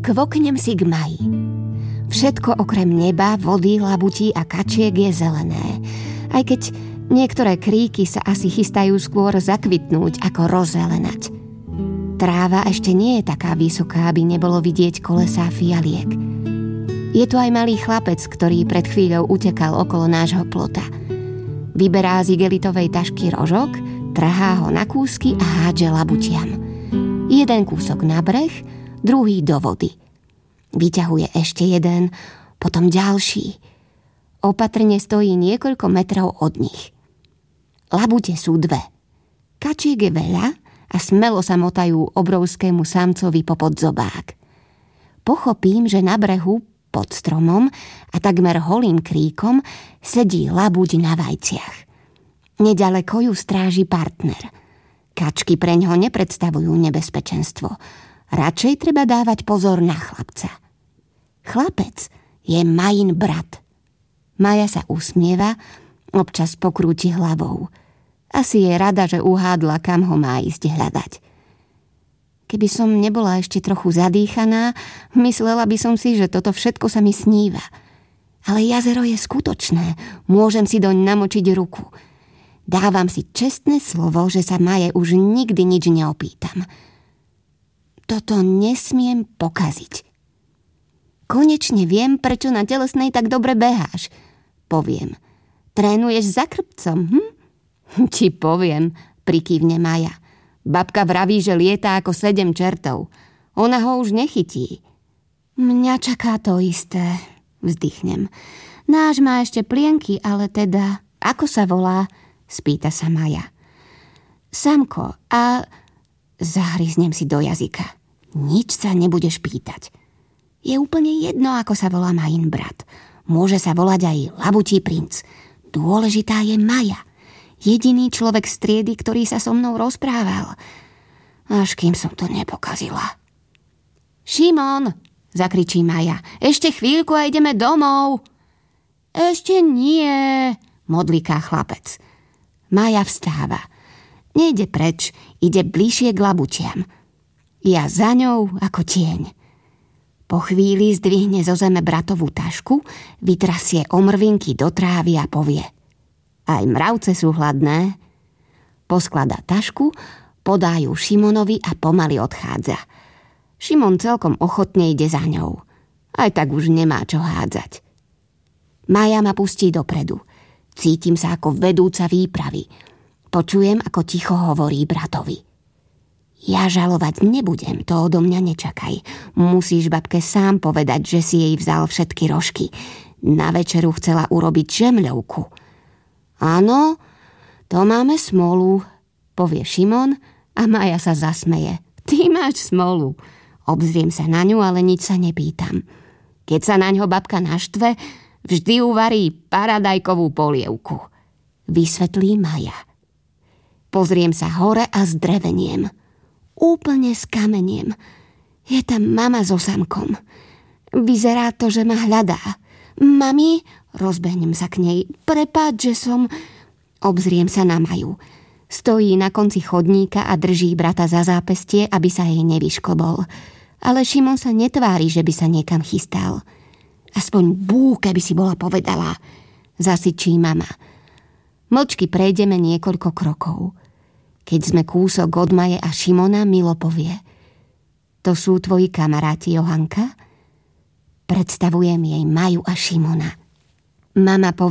Kvoknem si k Maji. Všetko okrem neba, vody, labutí a kačiek je zelené. Aj keď niektoré kríky sa asi chystajú skôr zakvitnúť ako rozzelenať. Tráva ešte nie je taká vysoká, aby nebolo vidieť kolesá fialiek. Je tu aj malý chlapec, ktorý pred chvíľou utekal okolo nášho plota. Vyberá z igelitovej tašky rožok, trhá ho na kúsky a hádže labutiam. Jeden kúsok na breh, druhý do vody. Vyťahuje ešte jeden, potom ďalší. Opatrne stojí niekoľko metrov od nich. Labute sú 2. Kačiek je veľa a smelo sa motajú obrovskému samcovi popod zobák. Pochopím, že na brehu, pod stromom a takmer holým kríkom sedí labuť na vajciach. Nedaleko ju stráži partner. Kačky preňho nepredstavujú nebezpečenstvo. Radšej treba dávať pozor na chlapca. Chlapec je Majin brat. Maja sa usmieva, občas pokrúti hlavou. Asi je rada, že uhádla, kam ho má ísť hľadať. Keby som nebola ešte trochu zadýchaná, myslela by som si, že toto všetko sa mi sníva. Ale jazero je skutočné, môžem si doň namočiť ruku. Dávam si čestné slovo, že sa Maje už nikdy nič neopýtam. Toto nesmiem pokaziť. Konečne viem, prečo na telesnej tak dobre beháš. Poviem. Trénuješ za krpcom, Ti poviem, prikývne Maja. Babka vraví, že lietá ako 7 čertov. Ona ho už nechytí. Mňa čaká to isté, vzdychnem. Náš má ešte plienky, ale teda, ako sa volá? Spýta sa Maja. Samko, a... Zahryznem si do jazyka. Nič sa nebudeš pýtať. Je úplne jedno, ako sa volá Majin brat. Môže sa volať aj Labutí princ. Dôležitá je Maja. Jediný človek z triedy, ktorý sa so mnou rozprával. Až kým som to nepokazila. Šimon, zakričí Maja. Ešte chvíľku a ideme domov. Ešte nie, modliká chlapec. Maja vstáva. Nejde preč, ide bližšie k labutiam. Ja za ňou ako tieň. Po chvíli zdvihne zo zeme bratovú tašku, vytrasie omrvinky do trávy a povie: Aj mravce sú hladné. Poskladá tašku, podá ju Šimonovi a pomaly odchádza. Šimon celkom ochotne ide za ňou. Aj tak už nemá čo hádzať. Maja ma pustí dopredu. Cítim sa ako vedúca výpravy. Počujem, ako ticho hovorí bratovi. Ja žalovať nebudem, to odo mňa nečakaj. Musíš babke sám povedať, že si jej vzal všetky rožky. Na večeru chcela urobiť žemľovku. Áno, to máme smolu, povie Šimon a Maja sa zasmeje. Ty máš smolu. Obzriem sa na ňu, ale nič sa nepýtam. Keď sa naňho babka naštve, vždy uvarí paradajkovú polievku. Vysvetlí Maja. Pozriem sa hore a zdreveniem. Úplne skameniem. Je tam mama so Samkom. Vyzerá to, že ma hľadá. Mami, rozbehnem sa k nej. Prepáč, že som... Obzriem sa na Maju. Stojí na konci chodníka a drží brata za zápestie, aby sa jej nevyšklbol. Ale Šimon sa netvári, že by sa niekam chystal. Aspoň bú, keby si bola povedala, zasyčí mama. Mlčky prejdeme niekoľko krokov. Keď sme kúsok od Maje a Šimona, Milo povie: To sú tvoji kamaráti, Johanka? Predstavujem jej Maju a Šimona. Mama povie: